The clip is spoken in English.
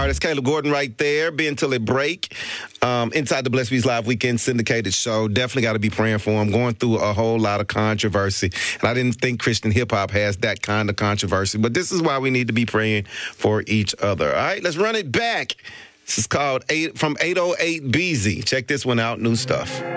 right, it's Caleb Gordon right there. Be until it break. Inside the Blessed Bees Live Weekend syndicated show. Definitely got to be praying for him. Going through a whole lot of controversy. And I didn't think Christian hip-hop has that kind of controversy. But this is why we need to be praying for each other. All right, let's run it back. This is called from 808 BZ. Check this one out. New stuff.